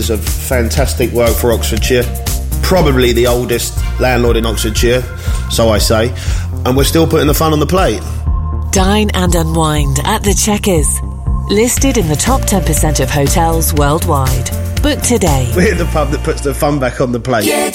It's a fantastic work for Oxfordshire. Probably the oldest landlord in Oxfordshire, so I say. And we're still putting the fun on the plate. Dine and unwind at the Checkers. Listed in the top 10% of hotels worldwide. Book today. We're the pub that puts the fun back on the plate.